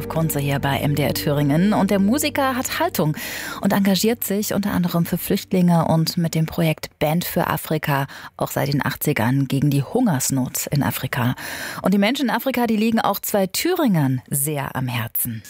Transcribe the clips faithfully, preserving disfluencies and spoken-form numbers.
Rudolf Kunze hier bei M D R Thüringen. Und der Musiker hat Haltung und engagiert sich unter anderem für Flüchtlinge und mit dem Projekt Band für Afrika auch seit den achtzigern gegen die Hungersnot in Afrika. Und die Menschen in Afrika, die liegen auch zwei Thüringern sehr am Herzen.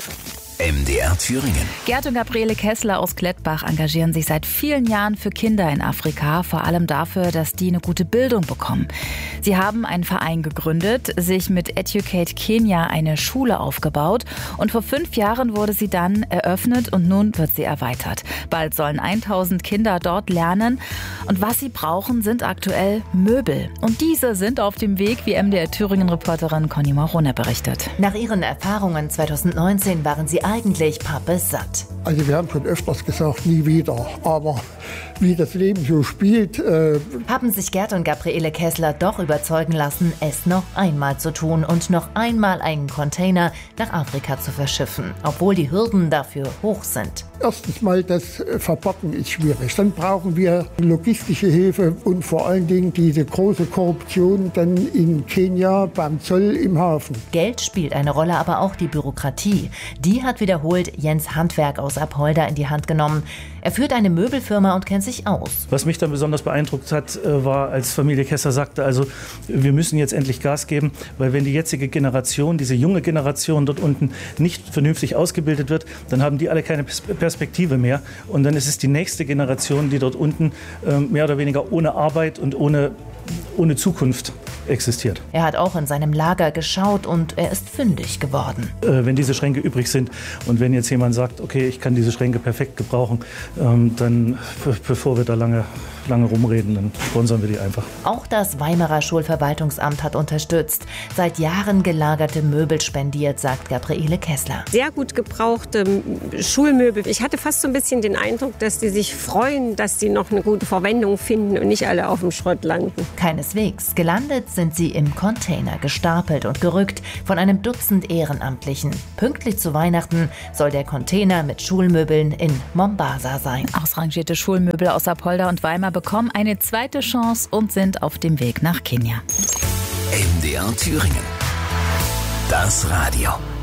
M D R Thüringen. Gerd und Gabriele Kessler aus Klettbach engagieren sich seit vielen Jahren für Kinder in Afrika, vor allem dafür, dass die eine gute Bildung bekommen. Sie haben einen Verein gegründet, sich mit Educate Kenya eine Schule aufgebaut und vor fünf Jahren wurde sie dann eröffnet und nun wird sie erweitert. Bald sollen tausend Kinder dort lernen und was sie brauchen, sind aktuell Möbel. Und diese sind auf dem Weg, wie M D R Thüringen-Reporterin Conny Marone berichtet. Nach ihren Erfahrungen zweitausendneunzehn waren sie eigentlich pappes-satt. Also wir haben schon öfters gesagt, nie wieder. Aber wie das Leben so spielt... Äh haben sich Gerd und Gabriele Kessler doch überzeugen lassen, es noch einmal zu tun und noch einmal einen Container nach Afrika zu verschiffen, obwohl die Hürden dafür hoch sind. Erstens mal, das Verpacken ist schwierig. Dann brauchen wir logistische Hilfe und vor allen Dingen diese große Korruption dann in Kenia beim Zoll im Hafen. Geld spielt eine Rolle, aber auch die Bürokratie. Die hat wiederholt Jens Handwerk aus Apolda in die Hand genommen. Er führt eine Möbelfirma und kennt sich aus. Was mich dann besonders beeindruckt hat, war, als Familie Kessler sagte, also wir müssen jetzt endlich Gas geben, weil wenn die jetzige Generation, diese junge Generation dort unten nicht vernünftig ausgebildet wird, dann haben die alle keine Perspektive mehr. Und dann ist es die nächste Generation, die dort unten mehr oder weniger ohne Arbeit und ohne, ohne Zukunft existiert. Er hat auch in seinem Lager geschaut und er ist fündig geworden. Äh, wenn diese Schränke übrig sind und wenn jetzt jemand sagt, okay, ich kann diese Schränke perfekt gebrauchen, ähm, dann bevor wir da lange, lange rumreden, dann sponsern wir die einfach. Auch das Weimarer Schulverwaltungsamt hat unterstützt. Seit Jahren gelagerte Möbel spendiert, sagt Gabriele Kessler. Sehr gut gebrauchte Schulmöbel. Ich hatte fast so ein bisschen den Eindruck, dass die sich freuen, dass sie noch eine gute Verwendung finden und nicht alle auf dem Schrott landen. Keineswegs. Gelandet sind sie im Container, gestapelt und gerückt von einem Dutzend Ehrenamtlichen. Pünktlich zu Weihnachten soll der Container mit Schulmöbeln in Mombasa sein. Ausrangierte Schulmöbel aus Apolda und Weimar bekommen eine zweite Chance und sind auf dem Weg nach Kenia. M D R Thüringen. Das Radio.